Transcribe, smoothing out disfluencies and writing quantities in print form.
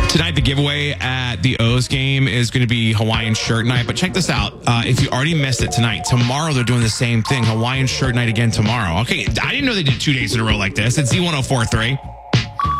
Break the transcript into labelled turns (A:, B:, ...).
A: Tonight, the giveaway at the O's game is going to be Hawaiian shirt night. But check this out. If you already missed it tonight, tomorrow they're doing the same thing. Hawaiian shirt night again tomorrow. Okay, I didn't know they did 2 days in a row like this. It's Z1043.